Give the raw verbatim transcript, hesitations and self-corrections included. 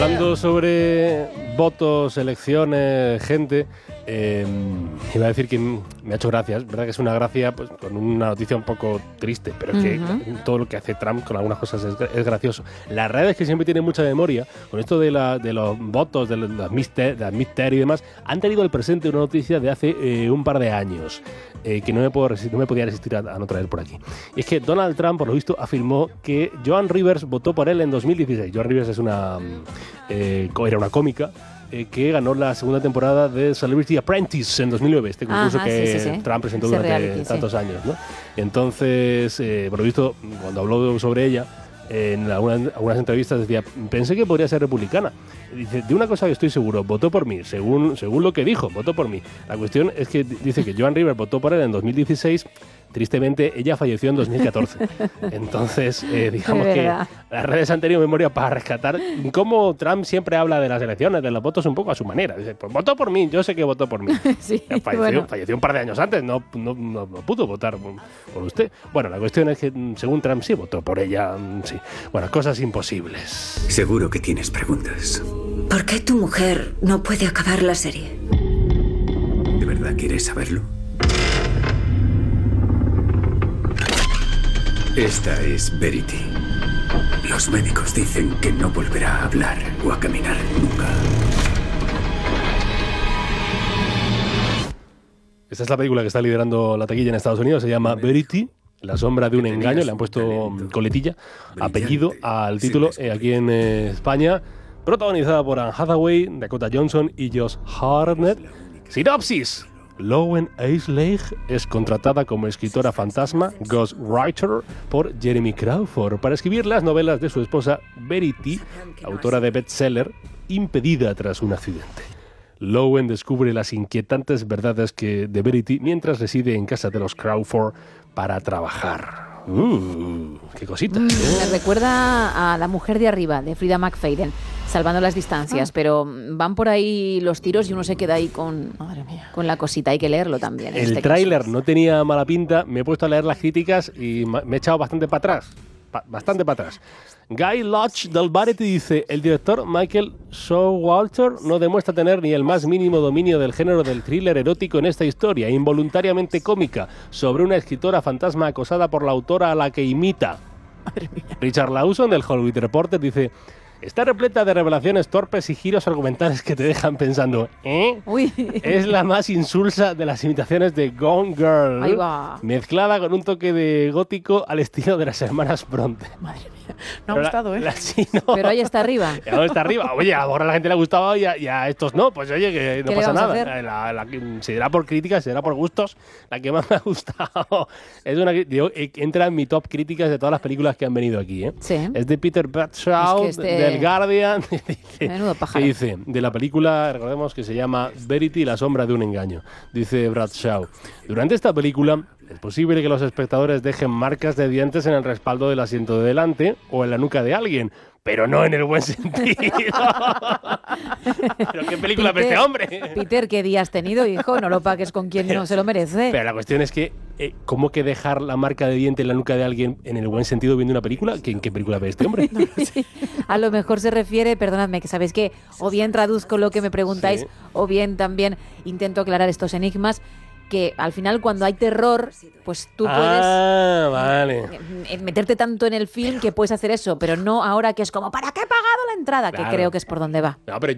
Hablando sobre votos, elecciones, gente, eh, iba a decir que me ha hecho gracia, es verdad que es una gracia pues, con una noticia un poco triste, pero es que uh-huh. todo lo que hace Trump con algunas cosas es, es gracioso. La realidad es que siempre tiene mucha memoria, con esto de, la, de los votos, de las midterm y demás, han tenido al presente una noticia de hace eh, un par de años, eh, que no me, puedo resistir, no me podía resistir a, a no traer por aquí. Y es que Donald Trump, por lo visto, afirmó que Joan Rivers votó por él en dos mil dieciséis. Joan Rivers es una... Eh, era una cómica eh, que ganó la segunda temporada de Celebrity Apprentice en dos mil nueve, este concurso Ajá, que sí, sí, sí. Trump presentó Ese durante reality, tantos sí. años, ¿no? Entonces, eh, por lo visto, cuando habló sobre ella, eh, en algunas, algunas entrevistas decía, pensé que podría ser republicana. Dice, de una cosa que estoy seguro, votó por mí, según, según lo que dijo, votó por mí. La cuestión es que dice que Joan Rivers votó por él en dos mil dieciséis. Tristemente, ella falleció en dos mil catorce. Entonces, eh, digamos que las redes han tenido memoria para rescatar cómo Trump siempre habla de las elecciones, de los votos un poco a su manera. Dice, pues votó por mí, yo sé que votó por mí. Sí, falleció, bueno. falleció un par de años antes, no, no, no, no pudo votar por, por usted. Bueno, la cuestión es que, según Trump, sí votó por ella. Sí. Bueno, cosas imposibles. Seguro que tienes preguntas. ¿Por qué tu mujer no puede acabar la serie? ¿De verdad quieres saberlo? Esta es Verity. Los médicos dicen que no volverá a hablar o a caminar nunca. Esta es la película que está liderando la taquilla en Estados Unidos. Se llama Verity, la sombra de un engaño. Le han puesto coletilla, apellido al título eh, aquí en eh, España. Protagonizada por Anne Hathaway, Dakota Johnson y Josh Hartnett. Sinopsis. Lowen Eisley es contratada como escritora fantasma, ghostwriter, por Jeremy Crawford para escribir las novelas de su esposa Verity, autora de bestseller, impedida tras un accidente. Lowen descubre las inquietantes verdades que de Verity mientras reside en casa de los Crawford para trabajar. Uh, ¡Qué cosita! Mm, ¿eh? Me recuerda a La mujer de arriba, de Frida McFadden, salvando las distancias, ah. pero van por ahí los tiros y uno se queda ahí con, madre mía, con la cosita. Hay que leerlo también. El este tráiler no tenía mala pinta, me he puesto a leer las críticas y me he echado bastante para atrás. Pa- bastante para atrás. Guy Lodge del Variety dice, el director Michael Showalter no demuestra tener ni el más mínimo dominio del género del thriller erótico en esta historia, involuntariamente cómica, sobre una escritora fantasma acosada por la autora a la que imita. Madre mía. Richard Lawson del Hollywood Reporter dice, está repleta de revelaciones torpes y giros argumentales que te dejan pensando, ¿eh? Uy. Es la más insulsa de las imitaciones de Gone Girl, Ahí va. mezclada con un toque de gótico al estilo de las hermanas Bronte. Madre mía. No ha gustado, la, ¿eh? La, sí, no. Pero ahí está arriba. Ahí está arriba. Oye, ahora a la gente le ha gustado y a, y a estos no. Pues oye, que no pasa nada. La, la, si será por críticas, será por gustos. La que más me ha gustado es una digo, entra en mi top críticas de todas las películas que han venido aquí. ¿eh? Sí. Es de Peter Bradshaw, es que este... del Guardian. Dice, Menudo pájaro. Dice, de la película, recordemos que se llama Verity, la sombra de un engaño. Dice Bradshaw. Durante esta película, es posible que los espectadores dejen marcas de dientes en el respaldo del asiento de delante o en la nuca de alguien, pero no en el buen sentido. ¿Pero qué película Peter, ve este hombre? Peter, ¿qué día has tenido, hijo? No lo pagues con quien no se lo merece. Pero la cuestión es que, eh, ¿cómo que dejar la marca de diente en la nuca de alguien en el buen sentido viendo una película? ¿En qué película ve este hombre? No lo sé. A lo mejor se refiere, perdonadme, que sabéis que o bien traduzco lo que me preguntáis, sí. o bien también intento aclarar estos enigmas, que al final cuando hay terror, pues tú puedes ah, vale. meterte tanto en el film que puedes hacer eso, pero no ahora que es como, ¿para qué he pagado la entrada? Claro. Que creo que es por donde va. No, pero